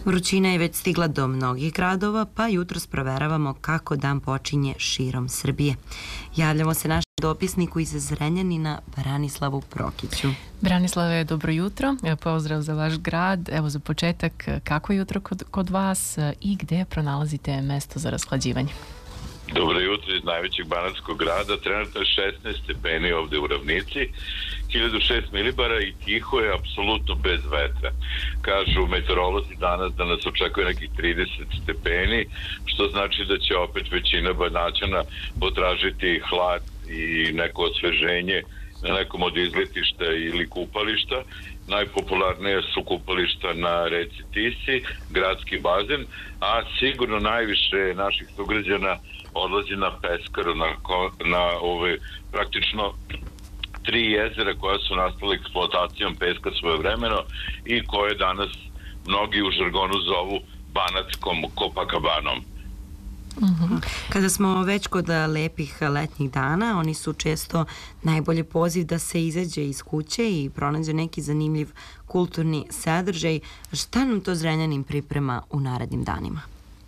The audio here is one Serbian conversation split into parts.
Vrućina je već stigla do mnogih gradova, pa jutros proveravamo kako dan počinje širom Srbije. Javljamo se našem dopisniku iz Zrenjanina, Branislavu Prokiću. Branislave, dobro jutro. Pozdrav za vaš grad. Evo za početak, kako je jutro kod vas i gde pronalazite mesto za rashlađivanje? Dobro jutro iz najvećeg banatskog grada. Trenutno je 16 stepeni ovde u ravnici, 1006 milibara i tiho je, apsolutno bez vetra. Kažu meteorolozi danas da nas očekuje nekih 30 stepeni, što znači da će opet većina Banaćana potražiti hlad i neko osveženje na nekom od izletišta ili kupališta. Najpopularnije su kupališta na reci Tisi, gradski bazen, a sigurno najviše naših sugrađana odlazi na Peskaru, na ove praktično 3 jezera koja su nastale eksploatacijom peska svojevremeno i koje danas mnogi u žargonu zovu Banatskom Copacabana. Kada smo već kod lepih letnjih dana, oni su često najbolji poziv da se izađe iz kuće i pronađe neki zanimljiv kulturni sadržaj. Šta nam to Zrenjanin priprema u narednim danima?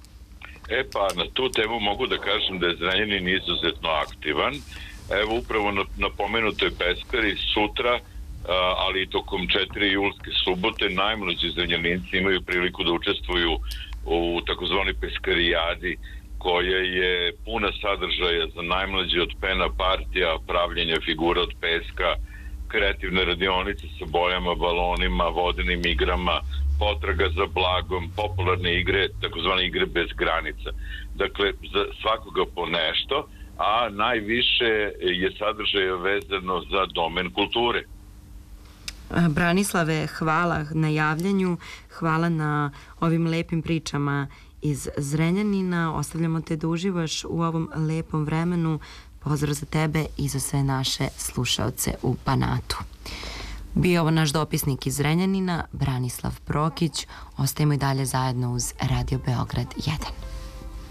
Pa na tu temu mogu da kažem da je Zrenjanin izuzetno aktivan. Evo upravo na pomenutoj Peskari sutra, ali i tokom 4 julske subote, najmlađi Zrenjaninci imaju priliku da učestvuju u takozvani peskarijadi, koja je puna sadržaja za najmlađe, od pena partija, pravljenja figura od peska, kreativne radionice sa bojama, balonima, vodenim igrama, potraga za blagom, popularne igre, takozvane igre bez granica. Dakle, za svakoga po nešto, a najviše je sadržaja vezano za domen kulture. Branislave, hvala na javljanju, hvala na ovim lepim pričama iz Zrenjanina. Ostavljamo te da uživaš u ovom lepom vremenu. Pozdrav za tebe i za sve naše slušaoce u Banatu. Bio ovo naš dopisnik iz Zrenjanina, Branislav Prokić. Ostajemo i dalje zajedno uz Radio Beograd 1.